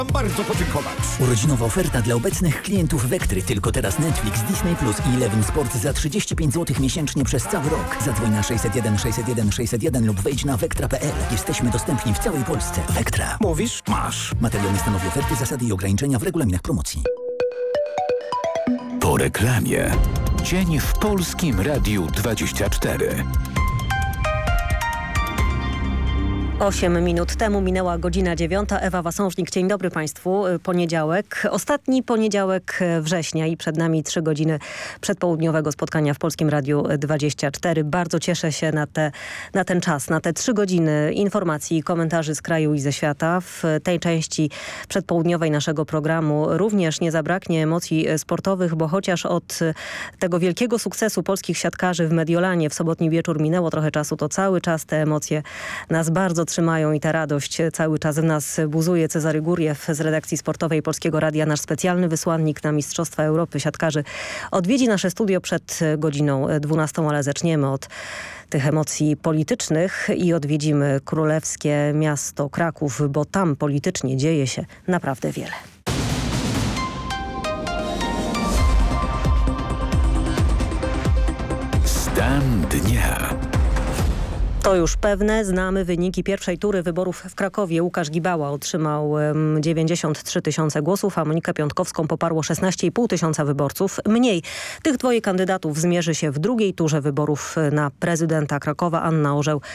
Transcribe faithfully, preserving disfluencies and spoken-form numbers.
bardzo podziękować. Urodzinowa oferta dla obecnych klientów Wektry. Tylko teraz Netflix, Disney Plus i Eleven Sport za trzydzieści pięć złotych miesięcznie przez cały rok. Zadzwoń na sześćset jeden sześćset jeden sześćset jeden lub wejdź na wektra kropka pe el. Jesteśmy dostępni w całej Polsce. Wektra. Mówisz? Masz. Materiał nie stanowi oferty, zasady i ograniczenia w regulaminach promocji. Po reklamie. Dzień w Polskim Radiu dwadzieścia cztery. Osiem minut temu minęła godzina dziewiąta. Ewa Wasążnik, dzień dobry Państwu. Poniedziałek, ostatni poniedziałek września i przed nami trzy godziny przedpołudniowego spotkania w Polskim Radiu dwadzieścia cztery. Bardzo cieszę się na, te, na ten czas, na te trzy godziny informacji i komentarzy z kraju i ze świata. W tej części przedpołudniowej naszego programu również nie zabraknie emocji sportowych, bo chociaż od tego wielkiego sukcesu polskich siatkarzy w Mediolanie w sobotni wieczór minęło trochę czasu, to cały czas te emocje nas bardzo trzymają i ta radość cały czas w nas buzuje. Cezary Guriew z redakcji sportowej Polskiego Radia, nasz specjalny wysłannik na Mistrzostwa Europy Siatkarzy, odwiedzi nasze studio przed godziną dwunastą, ale zaczniemy od tych emocji politycznych i odwiedzimy królewskie miasto Kraków, bo tam politycznie dzieje się naprawdę wiele. Stan dnia. To już pewne. Znamy wyniki pierwszej tury wyborów w Krakowie. Łukasz Gibała otrzymał dziewięćdziesiąt trzy tysiące głosów, a Monikę Piątkowską poparło szesnaście i pół tysiąca wyborców mniej. Tych dwoje kandydatów zmierzy się w drugiej turze wyborów na prezydenta Krakowa. Anna Orzeł